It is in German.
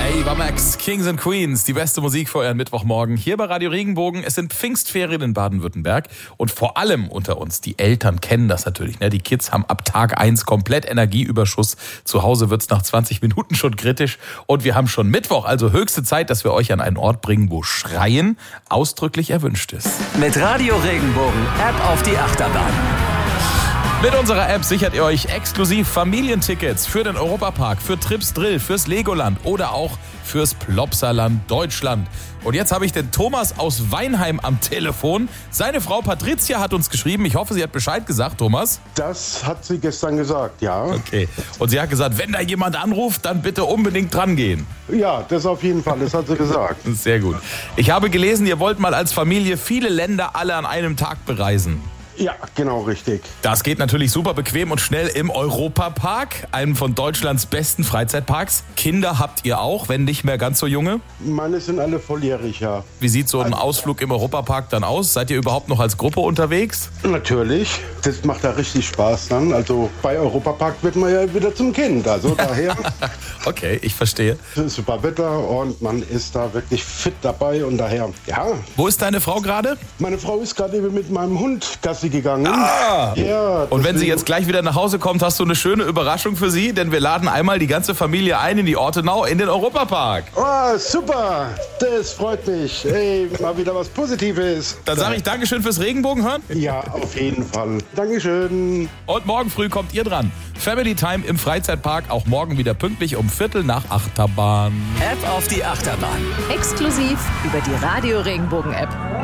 Ava Max, Kings and Queens, die beste Musik für euren Mittwochmorgen hier bei Radio Regenbogen. Es sind Pfingstferien in Baden-Württemberg und vor allem unter uns, die Eltern kennen das natürlich. Ne? Die Kids haben ab Tag 1 komplett Energieüberschuss. Zu Hause wird's nach 20 Minuten schon kritisch und wir haben schon Mittwoch, also höchste Zeit, dass wir euch an einen Ort bringen, wo Schreien ausdrücklich erwünscht ist. Mit Radio Regenbogen, App auf die Achterbahn. Mit unserer App sichert ihr euch exklusiv Familientickets für den Europapark, für Trips Drill, fürs Legoland oder auch fürs Plopsaland Deutschland. Und jetzt habe ich den Thomas aus Weinheim am Telefon. Seine Frau Patricia hat uns geschrieben. Ich hoffe, sie hat Bescheid gesagt, Thomas. Das hat sie gestern gesagt, ja. Okay. Und sie hat gesagt, wenn da jemand anruft, dann bitte unbedingt dran gehen. Ja, das auf jeden Fall, das hat sie gesagt. Sehr gut. Ich habe gelesen, ihr wollt mal als Familie viele Länder alle an einem Tag bereisen. Ja, genau, richtig. Das geht natürlich super bequem und schnell im Europapark, einem von Deutschlands besten Freizeitparks. Kinder habt ihr auch, wenn nicht mehr ganz so junge? Meine sind alle volljährig, ja. Wie sieht so ein Ausflug im Europapark dann aus? Seid ihr überhaupt noch als Gruppe unterwegs? Natürlich, das macht da richtig Spaß dann. Also bei Europapark wird man ja wieder zum Kind, also daher. Okay, ich verstehe. Super Wetter und man ist da wirklich fit dabei und daher, ja. Wo ist deine Frau gerade? Meine Frau ist gerade eben mit meinem Hund Gassi gegangen. Ah! Ja, und wenn sie jetzt gleich wieder nach Hause kommt, hast du eine schöne Überraschung für sie, denn wir laden einmal die ganze Familie ein in die Ortenau, in den Europapark. Oh, super, das freut mich. Ey, mal wieder was Positives. Dann sage ich Dankeschön fürs Regenbogenhören. Ja, auf jeden Fall. Dankeschön. Und morgen früh kommt ihr dran. Family Time im Freizeitpark, auch morgen wieder pünktlich um 7:45 Achterbahn. App auf die Achterbahn. Exklusiv über die Radio Regenbogen App.